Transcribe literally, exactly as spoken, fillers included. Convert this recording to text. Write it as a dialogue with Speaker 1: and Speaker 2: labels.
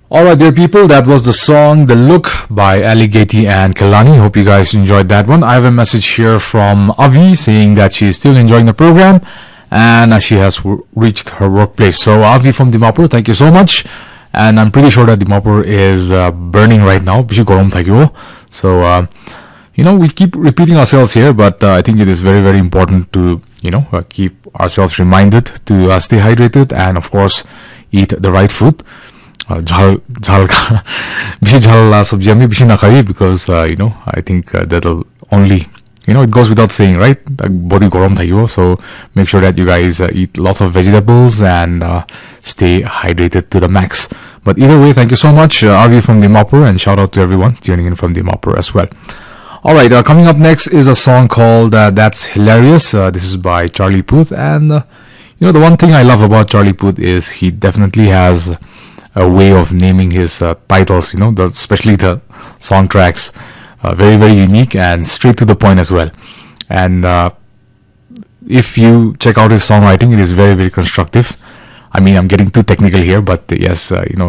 Speaker 1: Alright, dear people, that was the song The Look by Ali Gati and Kalani. Hope you guys enjoyed that one. I have a message here from Avi saying that she is still enjoying the program and uh, she has w- reached her workplace. So, Avi from Dimapur, thank you so much. And I'm pretty sure that Dimapur is uh, burning right now. Bishi gorom thakibo. So, uh, you know, we keep repeating ourselves here, but uh, I think it is very, very important to, you know, uh, keep ourselves reminded to uh, stay hydrated and, of course, eat the right food. Uh, jhal jhal ka bishi jhal la sabji ami bishi na khai because uh, you know I think uh, that'll only, you know, it goes without saying, right? Body gorom thaibo. So make sure that you guys uh, eat lots of vegetables and uh, stay hydrated to the max. But either way, thank you so much, uh, Avi from Dimapur, and shout out to everyone tuning in from Dimapur as well. Alright, uh, coming up next is a song called uh, That's Hilarious. Uh, this is by Charlie Puth, and uh, you know, the one thing I love about Charlie Puth is he definitely has a way of naming his uh, titles, you know, the, especially the song tracks. Uh, very, very unique and straight to the point as well. And uh, if you check out his songwriting, it is very, very constructive. I mean, I'm getting too technical here, but uh, yes, uh, you know,